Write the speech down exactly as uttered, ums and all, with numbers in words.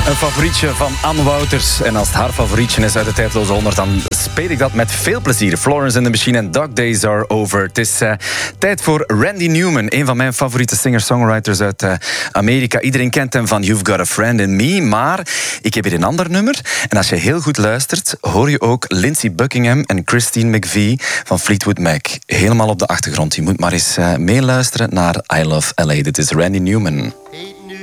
Een favorietje van Anne Wouters. En als het haar favorietje is uit de tijdloze honderd, dan speel ik dat met veel plezier. Florence and the Machine en Dog Days Are Over. Het is uh, tijd voor Randy Newman, een van mijn favoriete singer-songwriters uit uh, Amerika. Iedereen kent hem van You've Got a Friend in Me, maar ik heb hier een ander nummer. En als je heel goed luistert, hoor je ook Lindsey Buckingham en Christine McVie van Fleetwood Mac. Helemaal op de achtergrond. Je moet maar eens uh, meeluisteren naar I Love L A. Dit is Randy Newman.